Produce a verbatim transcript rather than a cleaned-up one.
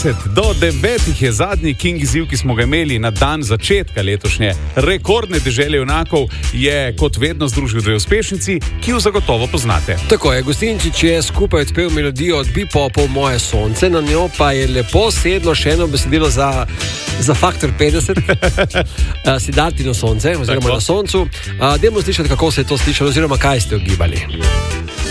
petdeset do devetih je zadnji King izziv, ki smo ga imeli na dan začetka letošnje rekordne dežele junakov, je kot vedno združil dve uspešnici, ki jo zagotovo poznate. Tako je, Gostinčič je skupaj odpel melodijo od Bipopov Moje sonce, na njo pa je lepo sedlo še eno besedilo za, za faktor petdeset, uh, Siddhartino sonce, oziroma Tako. Na soncu. Uh, dajmo slišati, kako se je to slišalo, oziroma kaj ste ugibali.